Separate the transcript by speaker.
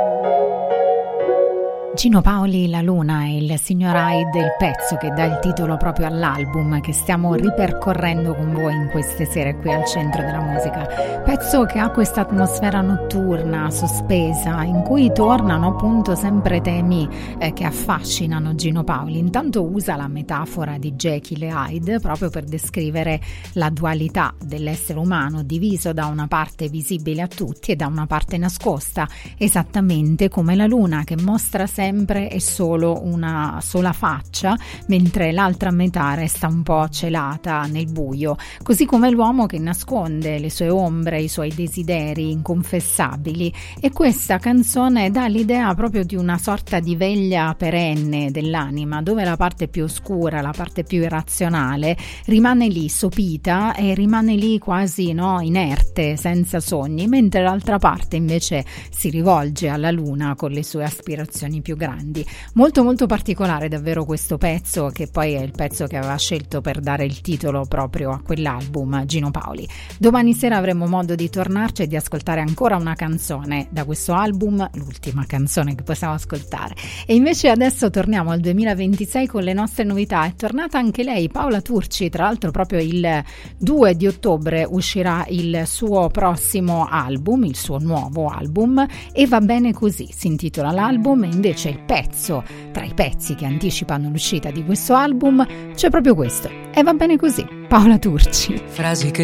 Speaker 1: Gino Paoli, La Luna, e il signor Hyde, il pezzo che dà il titolo proprio all'album che stiamo ripercorrendo con voi in queste sere qui al Centro della Musica. Pezzo che ha questa atmosfera notturna, sospesa, in cui tornano appunto sempre temi che affascinano Gino Paoli. Intanto usa la metafora di Jekyll e Hyde proprio per descrivere la dualità dell'essere umano, diviso da una parte visibile a tutti e da una parte nascosta, esattamente come la luna che mostra sempre e solo una sola faccia, mentre l'altra metà resta un po' celata nel buio, così come l'uomo che nasconde le sue ombre, i suoi desideri inconfessabili. E questa canzone dà l'idea proprio di una sorta di veglia perenne dell'anima, dove la parte più oscura, la parte più irrazionale rimane lì sopita e rimane lì quasi inerte, senza sogni, mentre l'altra parte invece si rivolge alla luna con le sue aspirazioni più grandi. Molto molto particolare davvero questo pezzo, che poi è il pezzo che aveva scelto per dare il titolo proprio a quell'album Gino Paoli. Domani sera avremo modo di tornarci e di ascoltare ancora una canzone da questo album, l'ultima canzone che possiamo ascoltare. E invece adesso torniamo al 2026 con le nostre novità. È tornata anche lei, Paola Turci, tra l'altro proprio il 2 di ottobre uscirà il suo prossimo album, il suo nuovo album, E va bene così si intitola l'album. E invece il pezzo, tra i pezzi che anticipano l'uscita di questo album, c'è proprio questo, E va bene così, Paola Turci.
Speaker 2: Frasi che